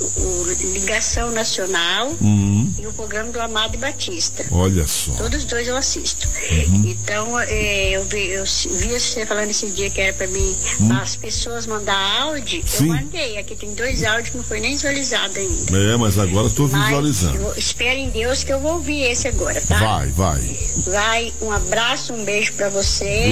o Ligação Nacional e o programa do Amado Batista. Olha só. Todos os dois eu assisto. Então, eu vi você falando esse dia que era para mim, as pessoas mandar áudio. Sim. Eu mandei. Aqui tem 2 áudios que não foi nem visualizado ainda. Mas agora estou visualizando. Espero em Deus que eu vou ouvir esse agora, tá? Vai. Vai, um abraço, um beijo para você.